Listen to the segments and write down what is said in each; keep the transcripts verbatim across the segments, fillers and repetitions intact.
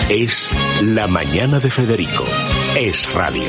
Es La Mañana de Federico. Es radio.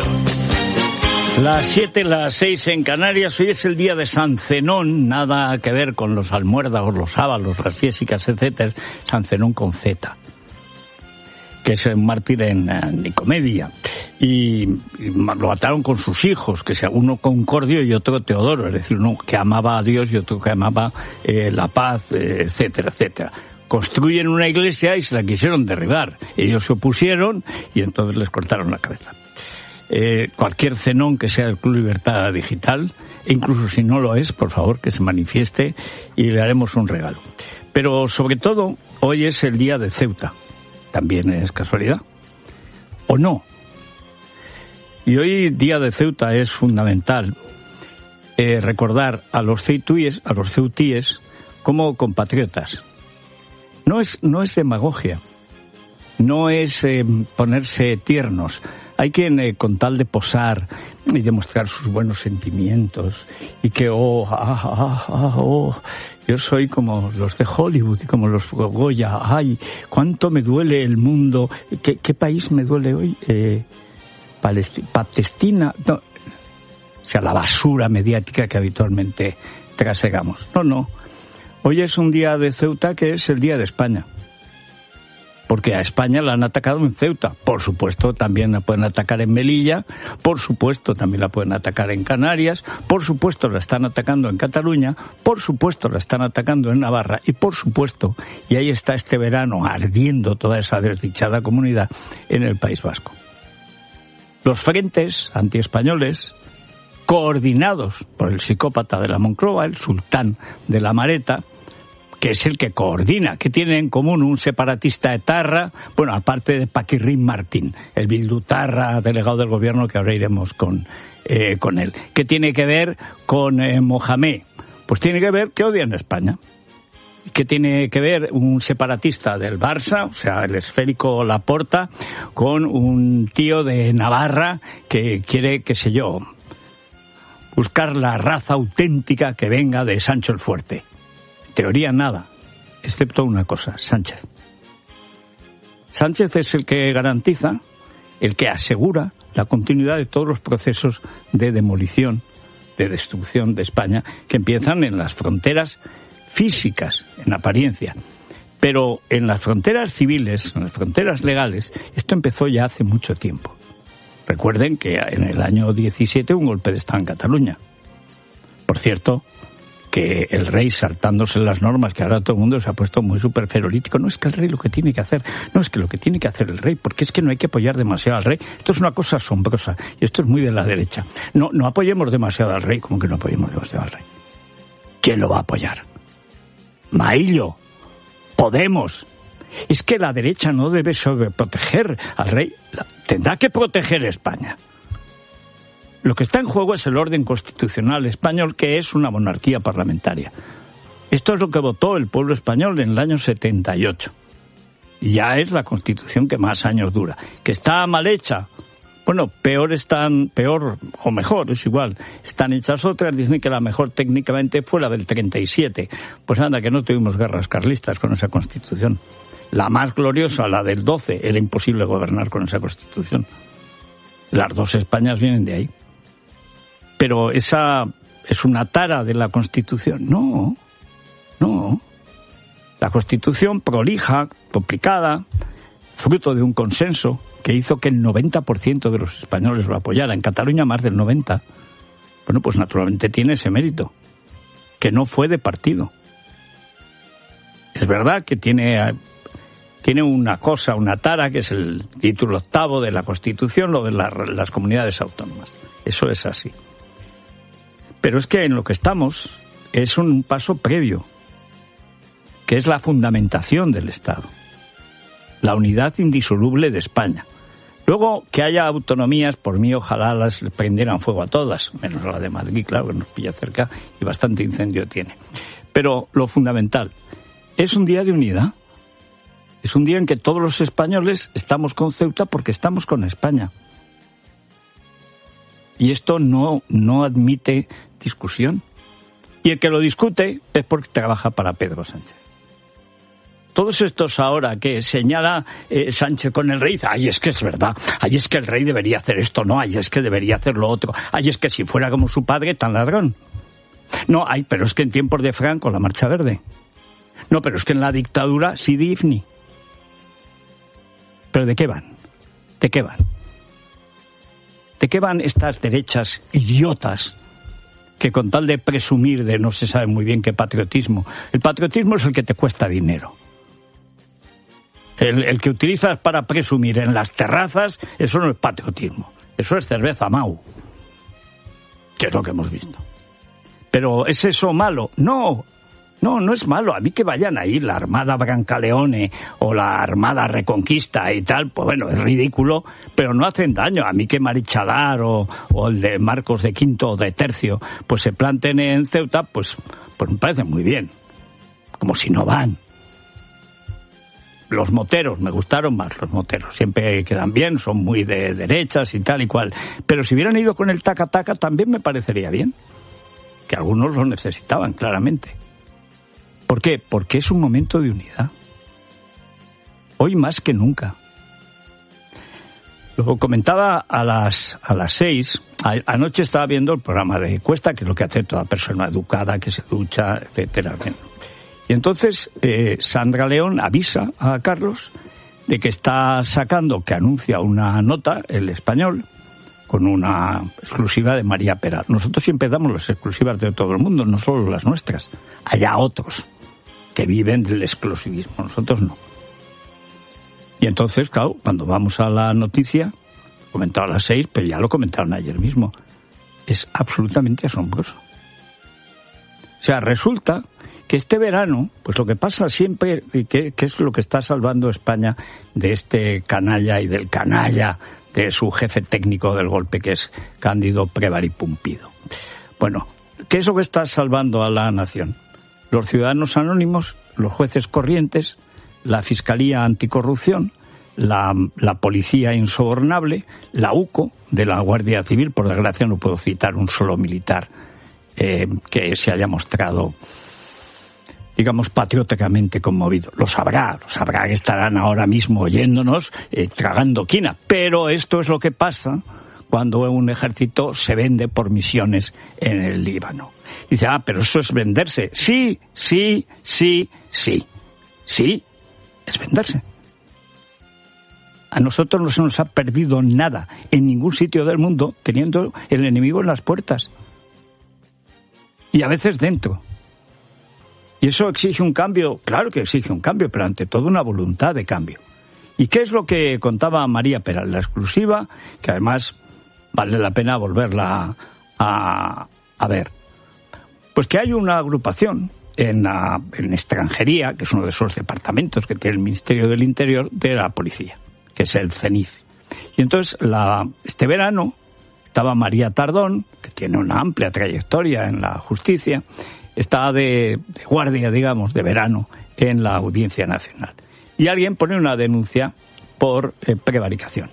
Las siete, las seis en Canarias. Hoy es el día de San Zenón, nada que ver con los almuérdagos, los ábalos, las yésicas, etcétera. San Zenón con Z, que es un mártir en, en Nicomedia. Y, y lo mataron con sus hijos, que sea uno Concordio y otro Teodoro, es decir, uno que amaba a Dios y otro que amaba eh, la paz, eh, etcétera, etcétera. Construyen una iglesia y se la quisieron derribar. Ellos se opusieron y entonces les cortaron la cabeza. Eh, cualquier Zenón que sea del Club Libertad Digital, e incluso si no lo es, por favor, que se manifieste y le haremos un regalo. Pero sobre todo, hoy es el día de Ceuta. ¿También es casualidad? ¿O no? Y hoy, día de Ceuta, es fundamental eh, recordar a los ceutíes, a los ceutíes como compatriotas. No es, no es demagogia, no es eh, ponerse tiernos. Hay quien, eh, con tal de posar y demostrar sus buenos sentimientos, y que, oh, ah, ah, ah, oh, yo soy como los de Hollywood y como los Goya, ay, cuánto me duele el mundo, ¿qué, qué país me duele hoy? Eh, Palestina, Palestina, no, o sea, la basura mediática que habitualmente trasegamos. No, no. Hoy es un día de Ceuta que es el día de España. Porque a España la han atacado en Ceuta. Por supuesto, también la pueden atacar en Melilla. Por supuesto, también la pueden atacar en Canarias. Por supuesto, la están atacando en Cataluña. Por supuesto, la están atacando en Navarra. Y por supuesto, y ahí está este verano ardiendo toda esa desdichada comunidad, en el País Vasco. Los frentes antiespañoles, coordinados por el psicópata de la Moncloa, el sultán de la Mareta, que es el que coordina, que tiene en común un separatista etarra, bueno, aparte de Paquirrín Martín, el bildutarra delegado del gobierno, que ahora iremos con, eh, con él. ¿Qué tiene que ver con eh, Mohamed? Pues tiene que ver que odian a España. ¿Qué tiene que ver un separatista del Barça, o sea, el esférico Laporta, con un tío de Navarra que quiere, qué sé yo, buscar la raza auténtica que venga de Sancho el Fuerte? Teoría nada, excepto una cosa, Sánchez. Sánchez es el que garantiza, el que asegura la continuidad de todos los procesos de demolición, de destrucción de España, que empiezan en las fronteras físicas, en apariencia. Pero en las fronteras civiles, en las fronteras legales, esto empezó ya hace mucho tiempo. Recuerden que en el año diecisiete un golpe de Estado en Cataluña. Por cierto, que el rey, saltándose las normas, que ahora todo el mundo se ha puesto muy superferolítico, no es que el rey lo que tiene que hacer, no es que lo que tiene que hacer el rey, porque es que no hay que apoyar demasiado al rey. Esto es una cosa asombrosa, y esto es muy de la derecha. No, no apoyemos demasiado al rey, como que no apoyemos demasiado al rey. ¿Quién lo va a apoyar? Maillo, Podemos. Es que la derecha no debe sobreproteger al rey, tendrá que proteger a España. Lo que está en juego es el orden constitucional español, que es una monarquía parlamentaria. Esto es lo que votó el pueblo español en el año setenta y ocho. Y ya es la constitución que más años dura. ¿Que está mal hecha? Bueno, peor están, peor o mejor, es igual. Están hechas otras, dicen que la mejor técnicamente fue la del treinta y siete. Pues anda, que no tuvimos guerras carlistas con esa constitución. La más gloriosa, la del doce, era imposible gobernar con esa constitución. Las dos Españas vienen de ahí. Pero esa es una tara de la Constitución. No, no. La Constitución prolija, complicada, fruto de un consenso que hizo que el noventa por ciento de los españoles lo apoyara. En Cataluña más del noventa por ciento. Bueno, pues naturalmente tiene ese mérito, que no fue de partido. Es verdad que tiene, tiene una cosa, una tara, que es el título octavo de la Constitución, lo de la, las comunidades autónomas. Eso es así. Pero es que en lo que estamos es un paso previo, que es la fundamentación del Estado, la unidad indisoluble de España. Luego, que haya autonomías, por mí ojalá las prendieran fuego a todas, menos a la de Madrid, claro, que nos pilla cerca y bastante incendio tiene. Pero lo fundamental, es un día de unidad, es un día en que todos los españoles estamos con Ceuta porque estamos con España. Y esto no, no admite discusión. Y el que lo discute es porque trabaja para Pedro Sánchez. todos estos ahora que señala eh, Sánchez con el rey, ay, es que es verdad, ay, es que el rey debería hacer esto, no, ay, es que debería hacer lo otro, ay, es que si fuera como su padre, tan ladrón. No, ay, pero es que en tiempos de Franco, la Marcha Verde. No, pero es que en la dictadura, Sidi Ifni. ¿Pero de qué van? ¿De qué van? ¿De qué van estas derechas idiotas que con tal de presumir de no se sabe muy bien qué patriotismo? El patriotismo es el que te cuesta dinero. El, el que utilizas para presumir en las terrazas, eso no es patriotismo. Eso es cerveza Mau, que es lo que hemos visto. Pero ¿es eso malo? No, no, no es malo. A mí que vayan ahí la Armada Brancaleone o la Armada Reconquista y tal, pues bueno, es ridículo, pero no hacen daño. A mí que Marichalar o, o el de Marcos de Quinto o de Tercio, pues se planten en Ceuta, pues, pues me parece muy bien. Como si no van. Los moteros, me gustaron más los moteros. Siempre quedan bien, son muy de derechas y tal y cual. Pero si hubieran ido con el taca-taca también me parecería bien. Que algunos lo necesitaban, claramente. ¿Por qué? Porque es un momento de unidad. Hoy más que nunca. Lo comentaba a las a las seis. A, anoche estaba viendo el programa de Cuesta, que es lo que hace toda persona educada, que se ducha, etcétera. Y entonces eh, Sandra León avisa a Carlos de que está sacando, que anuncia una nota, El Español, con una exclusiva de María Pera. Nosotros siempre damos las exclusivas de todo el mundo, no solo las nuestras. Hay otros que viven del exclusivismo, nosotros no. Y entonces, claro, cuando vamos a la noticia, comentaba a las seis, pero ya lo comentaron ayer mismo, es absolutamente asombroso. O sea, resulta que este verano, pues lo que pasa siempre, y que, que es lo que está salvando a España de este canalla y del canalla de su jefe técnico del golpe, que es Cándido Prévari Pumpido. Bueno, ¿qué es lo que está salvando a la nación? Los ciudadanos anónimos, los jueces corrientes, la Fiscalía Anticorrupción, la, la Policía Insobornable, la UCO de la Guardia Civil, por desgracia no puedo citar un solo militar eh, que se haya mostrado, digamos, patrióticamente conmovido. Lo sabrá, lo sabrá que estarán ahora mismo oyéndonos, eh, tragando quina. Pero esto es lo que pasa cuando un ejército se vende por misiones en el Líbano. Dice, ah, pero eso es venderse. Sí, sí, sí, sí. Sí, es venderse. A nosotros no se nos ha perdido nada en ningún sitio del mundo teniendo el enemigo en las puertas. Y a veces dentro. ¿Y eso exige un cambio? Claro que exige un cambio, pero ante todo una voluntad de cambio. ¿Y qué es lo que contaba María Pera en la exclusiva? Que además vale la pena volverla a, a ver. Pues que hay una agrupación en, la, en extranjería, que es uno de esos departamentos que tiene el Ministerio del Interior, de la policía, que es el CENIF. Y entonces la, este verano estaba María Tardón, que tiene una amplia trayectoria en la justicia, está de, de guardia, digamos, de verano en la Audiencia Nacional. Y alguien pone una denuncia por eh, prevaricación.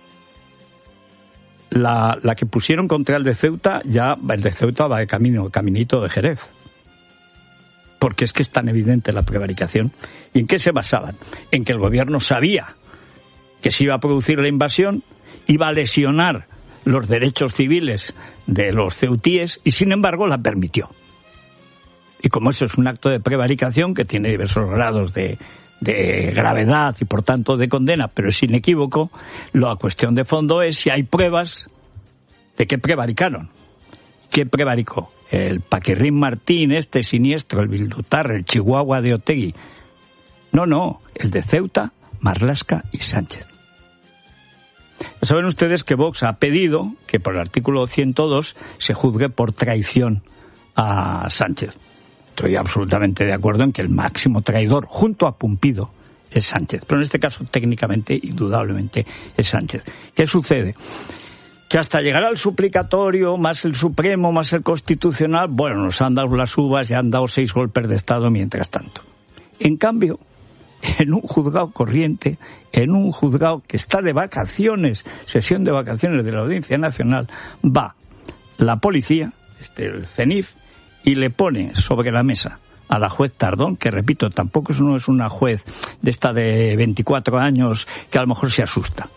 La, la que pusieron contra el de Ceuta, ya el de Ceuta va de camino, caminito de Jerez. Porque es que es tan evidente la prevaricación. ¿Y en qué se basaban? En que el gobierno sabía que se iba a producir la invasión, iba a lesionar los derechos civiles de los ceutíes y sin embargo la permitió. Y como eso es un acto de prevaricación que tiene diversos grados de, de gravedad y por tanto de condena, pero es inequívoco, la cuestión de fondo es si hay pruebas de que prevaricaron. ¿Qué prevaricó? El Paquirrín Martín, este siniestro, el Bildutar, el Chihuahua de Otegui. No, no, el de Ceuta, Marlaska y Sánchez. Saben ustedes que Vox ha pedido que por el artículo ciento dos se juzgue por traición a Sánchez. Estoy absolutamente de acuerdo en que el máximo traidor, junto a Pumpido, es Sánchez. Pero en este caso, técnicamente, indudablemente, es Sánchez. ¿Qué sucede? Que hasta llegar al suplicatorio, más el Supremo, más el Constitucional, bueno, nos han dado las uvas y han dado seis golpes de Estado mientras tanto. En cambio, en un juzgado corriente, en un juzgado que está de vacaciones, sesión de vacaciones de la Audiencia Nacional, va la policía, este, el CENIF, y le pone sobre la mesa a la juez Tardón, que repito, tampoco es, no es una juez de esta de veinticuatro años que a lo mejor se asusta.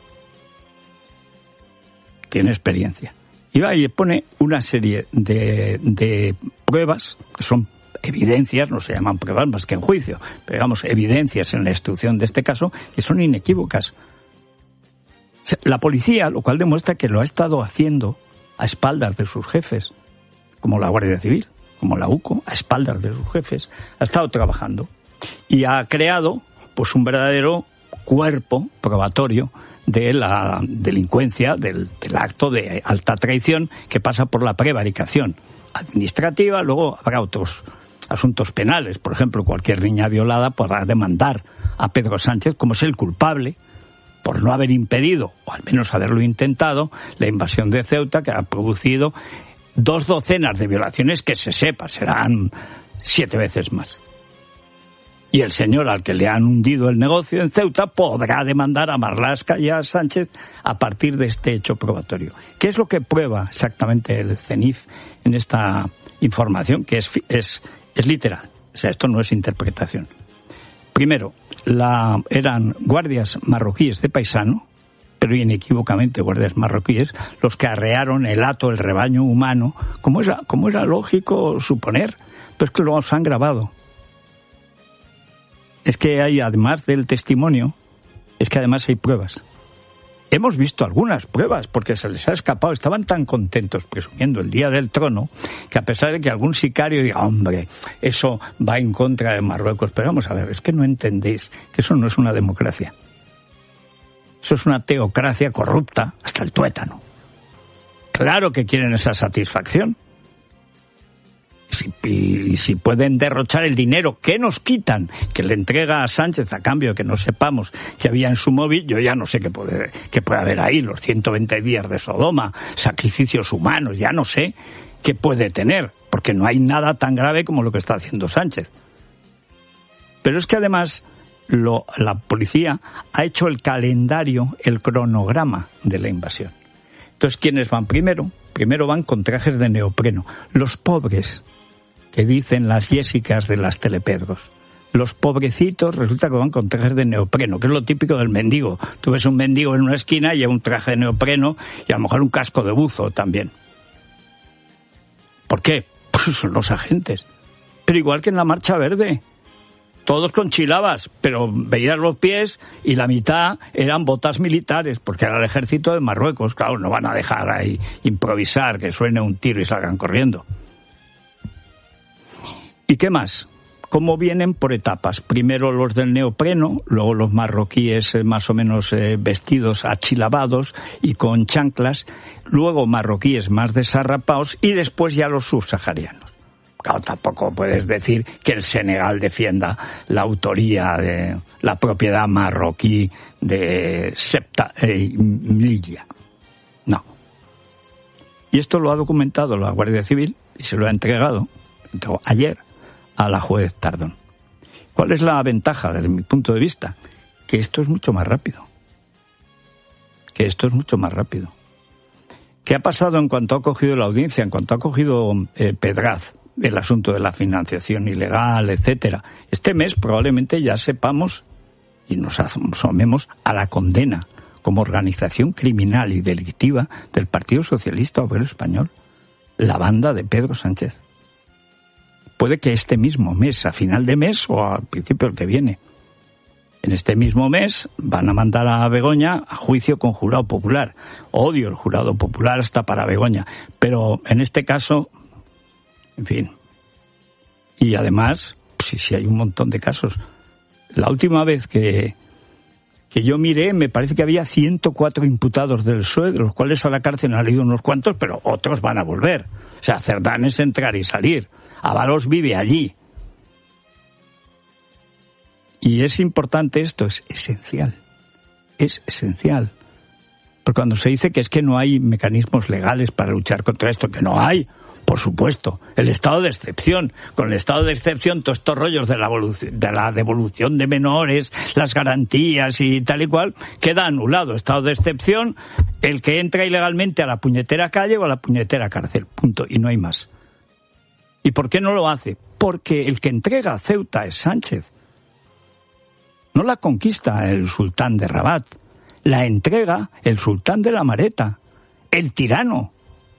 Tiene experiencia. Y va y pone una serie de, de pruebas, que son evidencias, no se llaman pruebas más que en juicio, pero digamos evidencias en la instrucción de este caso, que son inequívocas. La policía, lo cual demuestra que lo ha estado haciendo a espaldas de sus jefes, como la Guardia Civil, como la U C O, a espaldas de sus jefes, ha estado trabajando y ha creado pues un verdadero cuerpo probatorio de la delincuencia, del, del acto de alta traición que pasa por la prevaricación administrativa. Luego habrá otros asuntos penales. Por ejemplo, cualquier niña violada podrá demandar a Pedro Sánchez como es el culpable por no haber impedido, o al menos haberlo intentado, la invasión de Ceuta, que ha producido dos docenas de violaciones que se sepa, serán siete veces más. Y el señor al que le han hundido el negocio en Ceuta podrá demandar a Marlaska y a Sánchez a partir de este hecho probatorio. ¿Qué es lo que prueba exactamente el CENIF en esta información? Que es, es, es literal, o sea, esto no es interpretación. Primero, la, eran guardias marroquíes de paisano, pero inequívocamente guardias marroquíes, los que arrearon el hato, el rebaño humano, como era, como era lógico suponer, pero es que lo han grabado. Es que hay, además del testimonio, es que además hay pruebas. Hemos visto algunas pruebas, porque se les ha escapado. Estaban tan contentos presumiendo el día del trono, que a pesar de que algún sicario diga, hombre, eso va en contra de Marruecos. Pero vamos a ver, es que no entendéis que eso no es una democracia. Eso es una teocracia corrupta hasta el tuétano. Claro que quieren esa satisfacción. Si, y si pueden derrochar el dinero que nos quitan, que le entrega a Sánchez a cambio de que no sepamos que había en su móvil, yo ya no sé qué puede, qué puede haber ahí, los ciento veinte días de Sodoma, sacrificios humanos, ya no sé qué puede tener, porque no hay nada tan grave como lo que está haciendo Sánchez. Pero es que además lo, la policía ha hecho el calendario, el cronograma de la invasión. Entonces, ¿quiénes van primero? Primero van con trajes de neopreno. Los pobres, que dicen las Jessicas de las Telepedros. Los pobrecitos resulta que van con trajes de neopreno, que es lo típico del mendigo. Tú ves un mendigo en una esquina y lleva un traje de neopreno y a lo mejor un casco de buzo también. ¿Por qué? Pues son los agentes. Pero igual que en la Marcha Verde. Todos con chilabas, pero veías los pies y la mitad eran botas militares, porque era el ejército de Marruecos. Claro, no van a dejar ahí improvisar, que suene un tiro y salgan corriendo. ¿Y qué más? ¿Cómo vienen? Por etapas. Primero los del neopreno, luego los marroquíes eh, más o menos eh, vestidos achilabados y con chanclas, luego marroquíes más desarrapados y después ya los subsaharianos. Claro, tampoco puedes decir que el Senegal defienda la autoría de la propiedad marroquí de Septa eh, Melilla. No. Y esto lo ha documentado la Guardia Civil y se lo ha entregado ayer a la juez Tardón. ¿Cuál es la ventaja desde mi punto de vista? Que esto es mucho más rápido. Que esto es mucho más rápido. ¿Qué ha pasado en cuanto ha cogido la audiencia, en cuanto ha cogido eh, Pedraz? El asunto de la financiación ilegal, etcétera. Este mes probablemente ya sepamos y nos asomemos a la condena como organización criminal y delictiva del Partido Socialista Obrero Español, la banda de Pedro Sánchez. Puede que este mismo mes, a final de mes o al principio del que viene, en este mismo mes van a mandar a Begoña a juicio con jurado popular. Odio el jurado popular hasta para Begoña, pero en este caso, en fin. Y además, sí, sí hay un montón de casos. La última vez que, que yo miré, me parece que había ciento cuatro imputados del P S O E, de los cuales a la cárcel han ido unos cuantos, pero otros van a volver. O sea, Cerdán es entrar y salir. Ábalos vive allí. Y es importante esto, es esencial. Es esencial. Porque cuando se dice que es que no hay mecanismos legales para luchar contra esto, que no hay, por supuesto, el estado de excepción. Con el estado de excepción, todos estos rollos de la, de la devolución de menores, las garantías y tal y cual, queda anulado. Estado de excepción, el que entra ilegalmente a la puñetera calle o a la puñetera cárcel. Punto. Y no hay más. ¿Y por qué no lo hace? porque el que entrega a Ceuta es Sánchez. No la conquista el sultán de Rabat, la entrega el sultán de la Mareta, el tirano.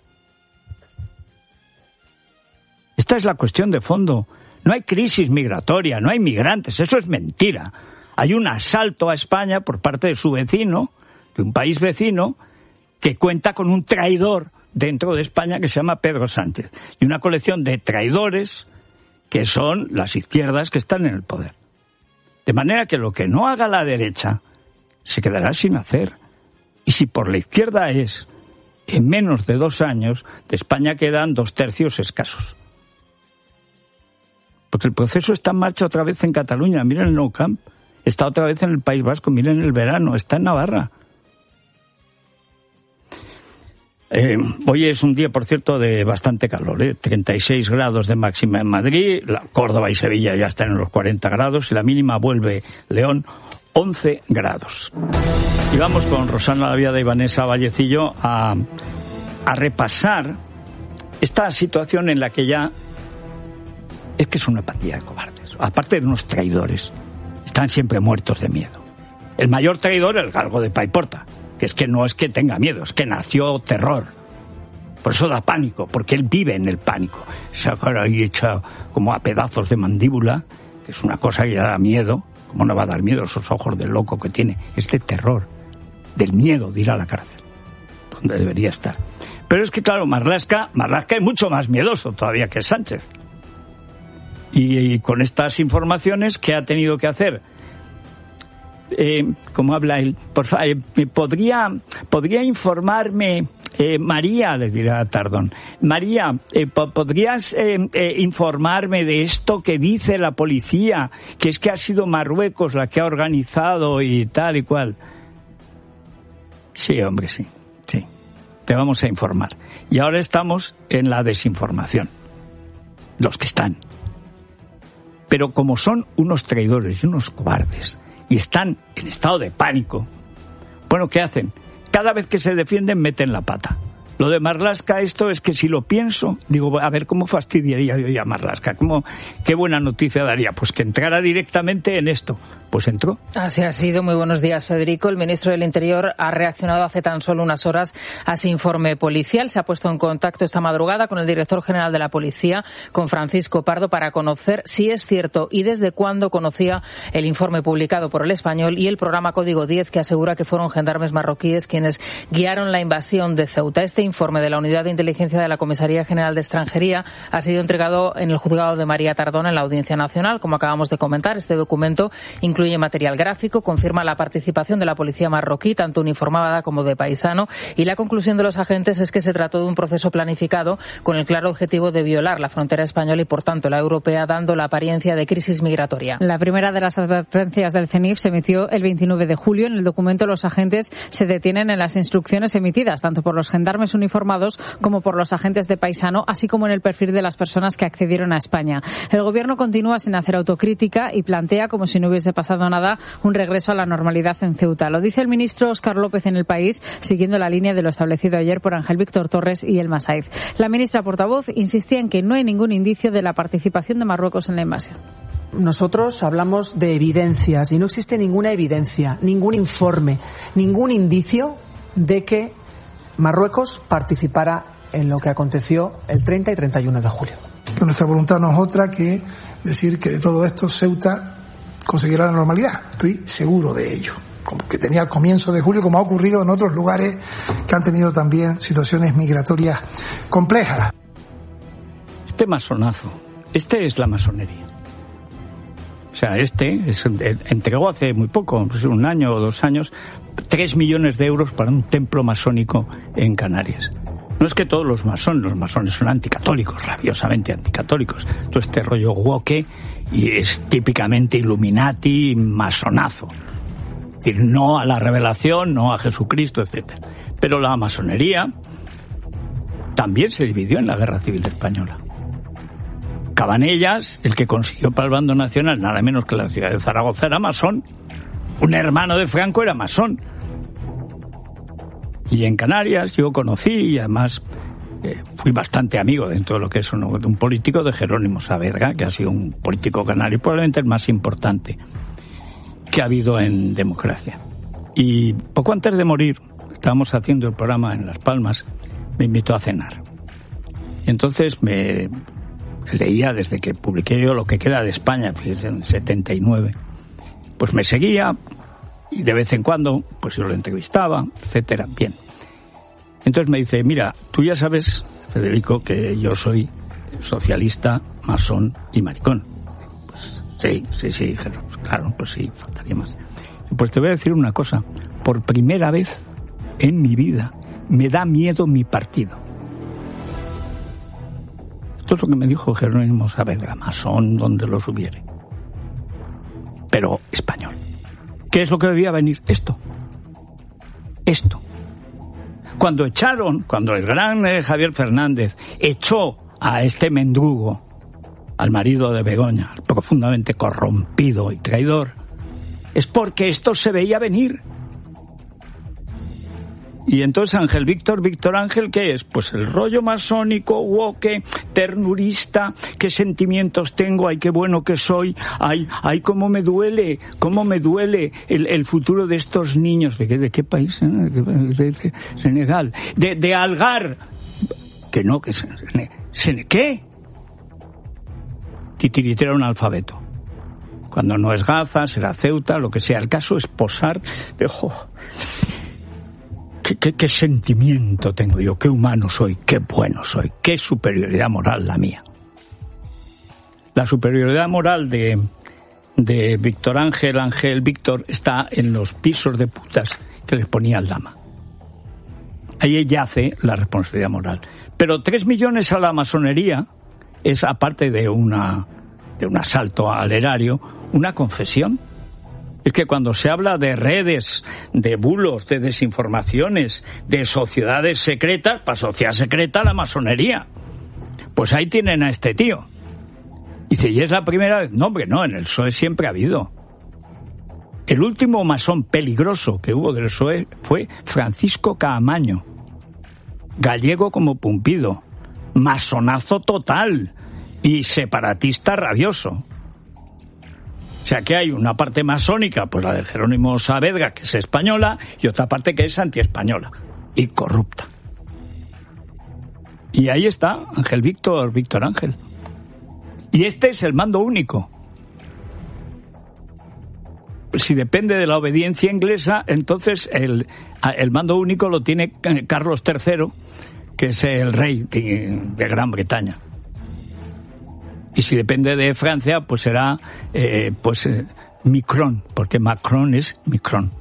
Esta es la cuestión de fondo. No hay crisis migratoria, no hay migrantes, eso es mentira. Hay un asalto a España por parte de su vecino, de un país vecino, que cuenta con un traidor dentro de España que se llama Pedro Sánchez. Y una colección de traidores que son las izquierdas que están en el poder. De manera que lo que no haga la derecha se quedará sin hacer. Y si por la izquierda es, en menos de dos años, de España quedan dos tercios escasos. Porque el proceso está en marcha otra vez en Cataluña. Miren el Nou Camp. Está otra vez en el País Vasco. Miren el verano. Está en Navarra. Eh, hoy es un día, por cierto, de bastante calor, ¿eh? treinta y seis grados de máxima en Madrid, la Córdoba y Sevilla ya están en los cuarenta grados y la mínima vuelve León, once grados. Y vamos con Rosana Laviada y Vanessa Vallecillo a, a repasar esta situación en la que ya es que es una pandilla de cobardes, aparte de unos traidores, están siempre muertos de miedo. El mayor traidor, el galgo de Paiporta, que es que no es que tenga miedo, es que nació terror. Por eso da pánico, porque él vive en el pánico. Esa cara ahí hecha como a pedazos de mandíbula, que es una cosa que ya da miedo. ¿Cómo no va a dar miedo esos ojos de loco que tiene? Es de terror, del miedo de ir a la cárcel, donde debería estar. Pero es que, claro, Marlaska, Marlaska es mucho más miedoso todavía que Sánchez. Y, y con estas informaciones, ¿qué ha tenido que hacer? Eh, ¿Cómo habla él? Por favor, eh, ¿podría, podría informarme, eh, María, le dirá Tardón, María, eh, ¿podrías eh, eh, informarme de esto que dice la policía, que es que ha sido Marruecos la que ha organizado y tal y cual? Sí, hombre, sí, sí, te vamos a informar. Y ahora estamos en la desinformación, los que están. Pero como son unos traidores y unos cobardes, y están en estado de pánico, bueno, ¿qué hacen? Cada vez que se defienden meten la pata. Lo de Marlaska, esto es que si lo pienso, digo, a ver, ¿cómo fastidiaría yo a Marlaska? ¿Cómo, qué buena noticia daría? Pues que entrara directamente en esto. Pues entró. Así ha sido. Muy buenos días, Federico. El ministro del Interior ha reaccionado hace tan solo unas horas a ese informe policial. Se ha puesto en contacto esta madrugada con el director general de la policía, con Francisco Pardo, para conocer si es cierto y desde cuándo conocía el informe publicado por El Español y el programa Código diez, que asegura que fueron gendarmes marroquíes quienes guiaron la invasión de Ceuta. Este informe de la Unidad de Inteligencia de la Comisaría General de Extranjería ha sido entregado en el juzgado de María Tardón en la Audiencia Nacional. Como acabamos de comentar, este documento incluye material gráfico, confirma la participación de la policía marroquí, tanto uniformada como de paisano, y la conclusión de los agentes es que se trató de un proceso planificado con el claro objetivo de violar la frontera española y, por tanto, la europea, dando la apariencia de crisis migratoria. La primera de las advertencias del CENIF se emitió el veintinueve de julio. En el documento, los agentes se detienen en las instrucciones emitidas, tanto por los gendarmes uniformados como por los agentes de paisano, así como en el perfil de las personas que accedieron a España. El Gobierno continúa sin hacer autocrítica y plantea, como si no hubiese pasado nada, un regreso a la normalidad en Ceuta. Lo dice el ministro Óscar López en El País, siguiendo la línea de lo establecido ayer por Ángel Víctor Torres y Elma Saiz. La ministra portavoz insistía en que no hay ningún indicio de la participación de Marruecos en la invasión. Nosotros hablamos de evidencias y no existe ninguna evidencia, ningún informe, ningún indicio de que Marruecos participara en lo que aconteció el treinta y treinta y uno de julio. Que nuestra voluntad no es otra que decir que de todo esto Ceuta conseguirá la normalidad. Estoy seguro de ello. Como que tenía al comienzo de julio, como ha ocurrido en otros lugares que han tenido también situaciones migratorias complejas. Este masonazo, este es la masonería. O sea, este es, entregó hace muy poco, un año o dos años, tres millones de euros para un templo masónico en Canarias. No es que todos los masones, los masones son anticatólicos, rabiosamente anticatólicos. Todo este rollo woke y es típicamente Illuminati, masonazo. Es decir, no a la revelación, no a Jesucristo, etcétera. Pero la masonería también se dividió en la Guerra Civil Española. Cabanellas, el que consiguió para el bando nacional nada menos que la ciudad de Zaragoza, era masón. Un hermano de Franco era masón. Y en Canarias yo conocí, y además eh, fui bastante amigo dentro de lo que es un, un político de Jerónimo Saavedra, que ha sido un político canario, probablemente el más importante que ha habido en democracia. Y poco antes de morir, estábamos haciendo el programa en Las Palmas, me invitó a cenar. Y entonces me leía desde que publiqué yo Lo que queda de España, fíjese, en setenta y nueve, pues me seguía y de vez en cuando pues yo lo entrevistaba, etcétera. Bien. Entonces me dice, mira, tú ya sabes, Federico, que yo soy socialista, masón y maricón. Pues sí, sí, sí, claro, pues sí, faltaría más. Pues te voy a decir una cosa, por primera vez en mi vida me da miedo mi partido. Esto es lo que me dijo Jerónimo Saavedra, masón donde los hubiere, pero español. ¿Qué es lo que debía venir? Esto. Esto. Cuando echaron, cuando el gran eh, Javier Fernández echó a este mendrugo, al marido de Begoña, profundamente corrompido y traidor, es porque esto se veía venir. Y entonces Ángel Víctor, Víctor Ángel, ¿qué es? Pues el rollo masónico, woke, ternurista, qué sentimientos tengo, ay, qué bueno que soy, ay, ay, cómo me duele, cómo me duele el, el futuro de estos niños. ¿De qué, de qué país? ¿Eh? ¿De, de, de Senegal? De, de Algar. Que no, que... Sene, ¿Qué? Titiritero un alfabeto. Cuando no es Gaza, será Ceuta, lo que sea. El caso es posar de... Oh, ¿Qué, qué, qué sentimiento tengo yo, qué humano soy, qué bueno soy, qué superioridad moral la mía. La superioridad moral de, de Víctor Ángel, Ángel Víctor, está en los pisos de putas que les ponía el Lama. Ahí yace la responsabilidad moral. Pero tres millones a la masonería es, aparte de, una, de un asalto al erario, una confesión. Es que cuando se habla de redes, de bulos, de desinformaciones, de sociedades secretas, para sociedad secreta la masonería. Pues ahí tienen a este tío. Y dice, ¿y es la primera vez? No, hombre, no, en el P S O E siempre ha habido. El último masón peligroso que hubo del P S O E fue Francisco Caamaño, gallego como Pumpido, masonazo total y separatista rabioso. O sea que hay una parte masónica, pues la de Jerónimo Saavedra, que es española, y otra parte que es antiespañola y corrupta. Y ahí está Ángel Víctor, Víctor Ángel. Y este es el mando único. Si depende de la obediencia inglesa, entonces el, el mando único lo tiene Carlos tercero, que es el rey de, de Gran Bretaña. Y si depende de Francia, pues será eh, pues eh, Micron, porque Macron es Micron.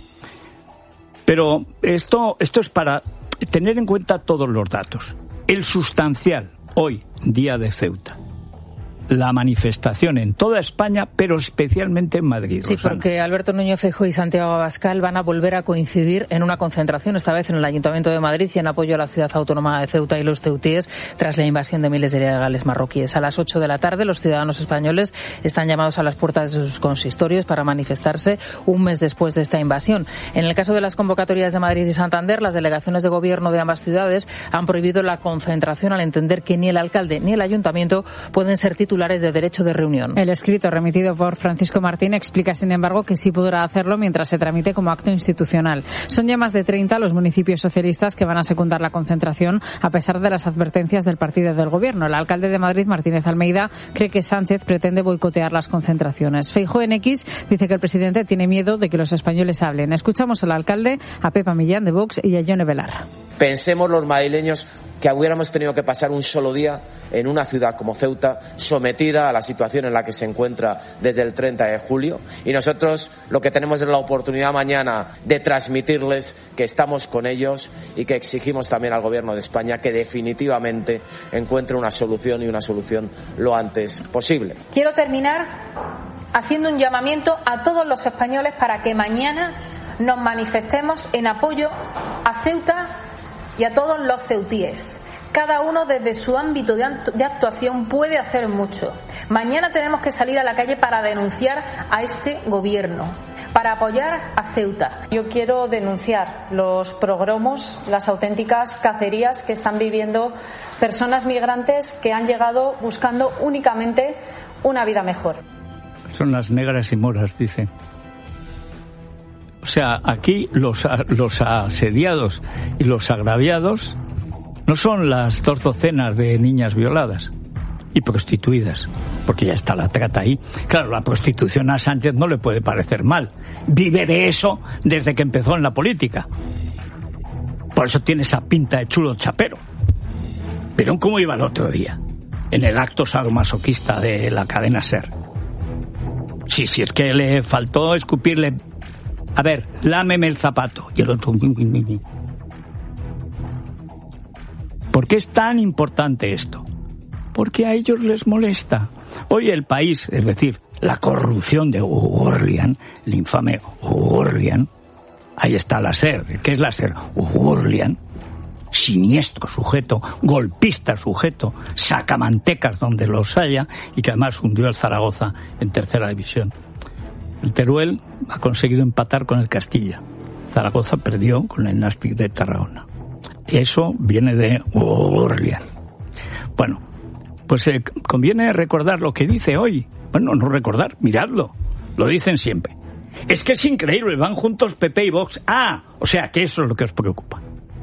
Pero esto, esto es para tener en cuenta todos los datos. El sustancial, hoy, día de Ceuta. La manifestación en toda España, pero especialmente en Madrid. Sí, Rosana. Porque Alberto Núñez Feijóo y Santiago Abascal van a volver a coincidir en una concentración, esta vez en el Ayuntamiento de Madrid y en apoyo a la ciudad autónoma de Ceuta y los ceutíes tras la invasión de miles de ilegales marroquíes. A las ocho de la tarde, los ciudadanos españoles están llamados a las puertas de sus consistorios para manifestarse un mes después de esta invasión. En el caso de las convocatorias de Madrid y Santander, las delegaciones de gobierno de ambas ciudades han prohibido la concentración al entender que ni el alcalde ni el ayuntamiento pueden ser titulares de derecho de reunión. El escrito remitido por Francisco Martín explica, sin embargo, que sí podrá hacerlo mientras se tramite como acto institucional. Son ya más de treinta los municipios socialistas que van a secundar la concentración a pesar de las advertencias del partido del gobierno. El alcalde de Madrid, Martínez Almeida, cree que Sánchez pretende boicotear las concentraciones. Feijóo en X dice que el presidente tiene miedo de que los españoles hablen. Escuchamos al alcalde, a Pepa Millán de Vox y a Yone Belar. Pensemos los madrileños que hubiéramos tenido que pasar un solo día en una ciudad como Ceuta, sometida a la situación en la que se encuentra desde el treinta de julio, y nosotros lo que tenemos es la oportunidad mañana de transmitirles que estamos con ellos y que exigimos también al Gobierno de España que definitivamente encuentre una solución y una solución lo antes posible. Quiero terminar haciendo un llamamiento a todos los españoles para que mañana nos manifestemos en apoyo a Ceuta y a todos los ceutíes. Cada uno desde su ámbito de actuación puede hacer mucho. Mañana tenemos que salir a la calle para denunciar a este gobierno, para para apoyar a Ceuta. Yo quiero denunciar los progromos, las auténticas cacerías que están viviendo personas migrantes que han llegado buscando únicamente una vida mejor. Son las negras y moras, dice. O sea, aquí los, los asediados y los agraviados no son las dos docenas de niñas violadas y prostituidas, porque ya está la trata ahí. Claro, la prostitución a Sánchez no le puede parecer mal. Vive de eso desde que empezó en la política. Por eso tiene esa pinta de chulo chapero. ¿Vieron cómo iba el otro día? En el acto sadomasoquista de la cadena SER. Sí, sí, es que le faltó escupirle... A ver, lámeme el zapato. Y el otro... ¿Por qué es tan importante esto? Porque a ellos les molesta. Hoy el país, es decir, la corrupción de O'Gorlian, el infame O'Gorlian, ahí está la SER. ¿Qué es la SER? O'Gorlian, siniestro sujeto, golpista sujeto, sacamantecas donde los haya, y que además hundió el Zaragoza en tercera división. El Teruel ha conseguido empatar con el Castilla. Zaragoza perdió con el Nàstic de Tarragona. Eso viene de O'Gorlian. Bueno, pues eh, conviene recordar lo que dice hoy. Bueno, no recordar, miradlo. Lo dicen siempre. Es que es increíble, van juntos P P y Vox. Ah, o sea, que eso es lo que os preocupa.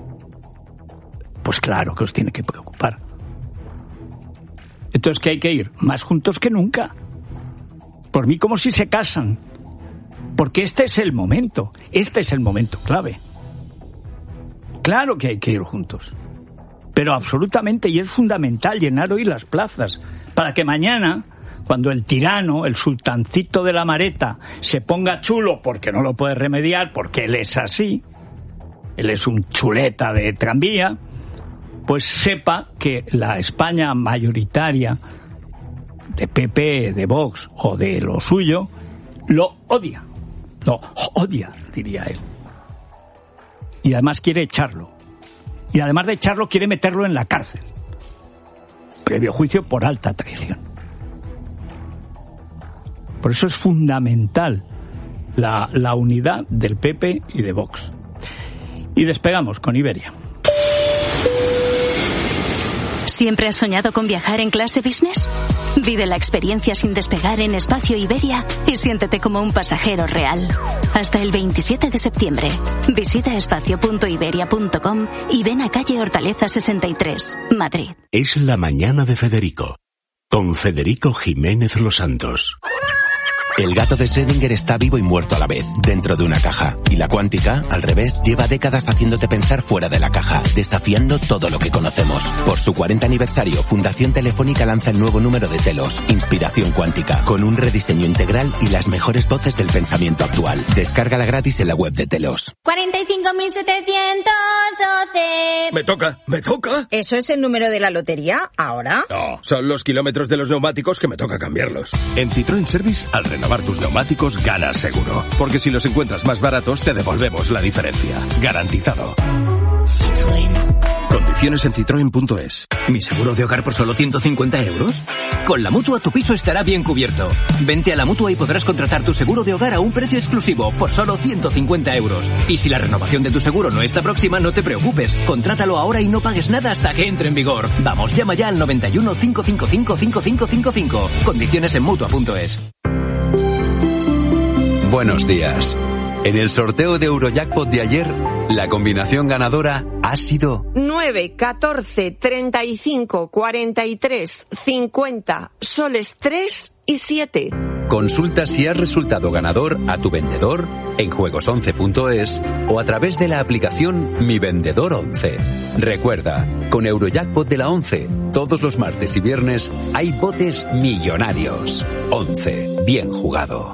Pues claro que os tiene que preocupar. Entonces, ¿qué hay que ir? Más juntos que nunca. Por mí, como si se casan. Porque este es el momento. Este es el momento clave. Claro que hay que ir juntos. Pero absolutamente, y es fundamental llenar hoy las plazas, para que mañana, cuando el tirano, el sultancito de la Mareta, se ponga chulo porque no lo puede remediar, porque él es así, él es un chuleta de tranvía, pues sepa que la España mayoritaria de P P, de Vox o de lo suyo, lo odia, lo odia, diría él. Y además quiere echarlo. Y además de echarlo, quiere meterlo en la cárcel. Previo juicio por alta traición. Por eso es fundamental la, la unidad del P P y de Vox. Y despegamos con Iberia. ¿Siempre has soñado con viajar en clase business? Vive la experiencia sin despegar en Espacio Iberia y siéntete como un pasajero real. Hasta el veintisiete de septiembre. Visita espacio punto iberia punto com y ven a calle Hortaleza sesenta y tres, Madrid. Es la mañana de Federico, con Federico Jiménez Los Santos. El gato de Schrödinger está vivo y muerto a la vez, dentro de una caja. Y la cuántica, al revés, lleva décadas haciéndote pensar fuera de la caja, desafiando todo lo que conocemos. Por su cuarenta aniversario, Fundación Telefónica lanza el nuevo número de Telos, Inspiración Cuántica, con un rediseño integral y las mejores voces del pensamiento actual. Descárgala gratis en la web de Telos. cuarenta y cinco mil setecientos doce. Me toca, me toca. ¿Eso es el número de la lotería ahora? No, son los kilómetros de los neumáticos que me toca cambiarlos. En Citroën Service, al renovar tus neumáticos, ganas seguro. Porque si los encuentras más baratos, te devolvemos la diferencia. Garantizado. Citroën. Condiciones en citroen punto es. ¿Mi seguro de hogar por solo ciento cincuenta euros? Con la Mutua tu piso estará bien cubierto. Vente a la Mutua y podrás contratar tu seguro de hogar a un precio exclusivo por solo ciento cincuenta euros. Y si la renovación de tu seguro no está próxima, no te preocupes. Contrátalo ahora y no pagues nada hasta que entre en vigor. Vamos, llama ya al noventa y uno, cinco cinco cinco, cinco cinco cinco cinco. Condiciones en Mutua punto es. Buenos días. En el sorteo de Eurojackpot de ayer, la combinación ganadora ha sido nueve, catorce, treinta y cinco, cuarenta y tres, cincuenta, soles tres y siete. Consulta si has resultado ganador a tu vendedor en juegos once punto es o a través de la aplicación Mi Vendedor once. Recuerda, con Eurojackpot de la once, todos los martes y viernes hay botes millonarios. once. Bien jugado.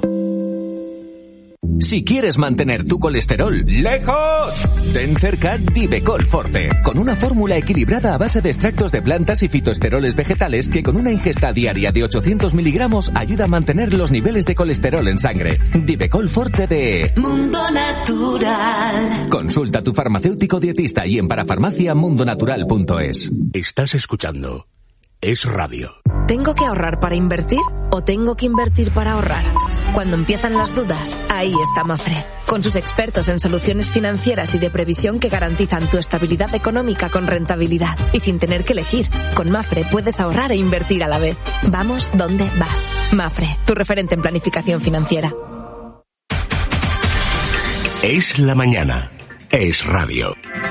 Si quieres mantener tu colesterol lejos, ten cerca Divecol Forte, con una fórmula equilibrada a base de extractos de plantas y fitoesteroles vegetales que con una ingesta diaria de ochocientos miligramos ayuda a mantener los niveles de colesterol en sangre. Divecol Forte de Mundo Natural. Consulta a tu farmacéutico dietista y en parafarmacia mundonatural punto es. Estás escuchando Es Radio. ¿Tengo que ahorrar para invertir o tengo que invertir para ahorrar? Cuando empiezan las dudas, ahí está Mafre, con sus expertos en soluciones financieras y de previsión que garantizan tu estabilidad económica con rentabilidad. Y sin tener que elegir, con Mafre puedes ahorrar e invertir a la vez. Vamos donde vas. Mafre, tu referente en planificación financiera. Es la mañana. Es radio.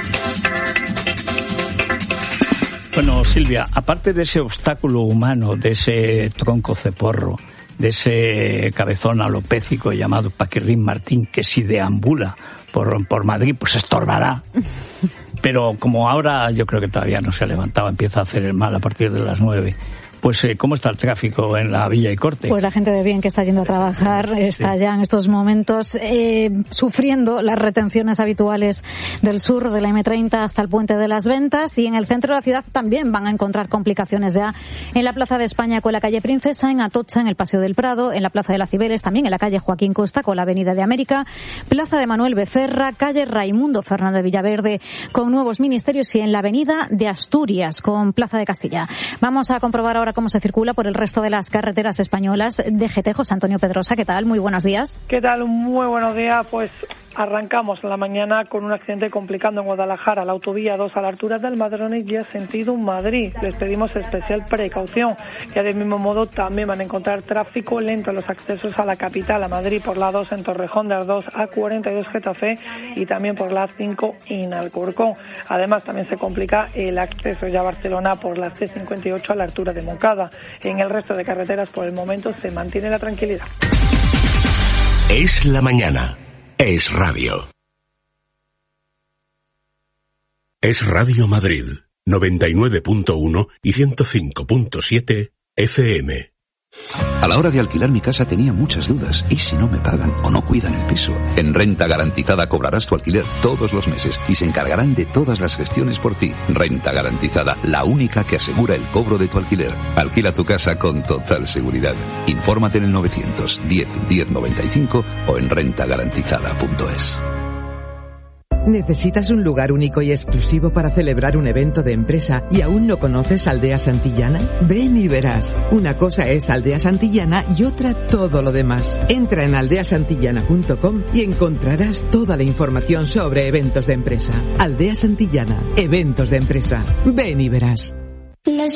Bueno, Silvia, aparte de ese obstáculo humano, de ese tronco ceporro, de ese cabezón alopécico llamado Paquirrín Martín, que si deambula por, por Madrid, pues estorbará. Pero como ahora yo creo que todavía no se ha levantado, empieza a hacer el mal a partir de las nueve. Pues, ¿cómo está el tráfico en la Villa y Corte? Pues la gente de bien que está yendo a trabajar está sí. ya en estos momentos eh, sufriendo las retenciones habituales del sur de la eme treinta hasta el Puente de las Ventas, y en el centro de la ciudad también van a encontrar complicaciones ya en la Plaza de España con la calle Princesa, en Atocha, en el Paseo del Prado, en la Plaza de las Cibeles, también en la calle Joaquín Costa con la Avenida de América, Plaza de Manuel Becerra, calle Raimundo Fernández Villaverde con Nuevos Ministerios y en la Avenida de Asturias con Plaza de Castilla. Vamos a comprobar ahora cómo se circula por el resto de las carreteras españolas. D G T, José Antonio Pedrosa, ¿qué tal? Muy buenos días. ¿Qué tal? Muy buenos días. Pues arrancamos la mañana con un accidente complicando en Guadalajara, la autovía dos a la altura del Madrones, ya sentido Madrid. Les pedimos especial precaución. Y del mismo modo también van a encontrar tráfico lento en los accesos a la capital, a Madrid, por la dos en Torrejón de Ardoz, A cuarenta y dos Getafe y también por la cinco en Alcorcón. Además también se complica el acceso ya a Barcelona por la C cincuenta y ocho a la altura de Moncada. En el resto de carreteras por el momento se mantiene la tranquilidad. Es la mañana. Es radio. Es Radio Madrid, noventa y nueve punto uno y ciento cinco punto siete F M. A la hora de alquilar mi casa tenía muchas dudas. ¿Y si no me pagan o no cuidan el piso? En Renta Garantizada cobrarás tu alquiler todos los meses y se encargarán de todas las gestiones por ti. Renta Garantizada, la única que asegura el cobro de tu alquiler. Alquila tu casa con total seguridad. Infórmate en el novecientos diez diez noventa y cinco o en renta garantizada punto es. ¿Necesitas un lugar único y exclusivo para celebrar un evento de empresa y aún no conoces Aldea Santillana? Ven y verás. Una cosa es Aldea Santillana y otra todo lo demás. Entra en aldea santillana punto com y encontrarás toda la información sobre eventos de empresa. Aldea Santillana, eventos de empresa. Ven y verás.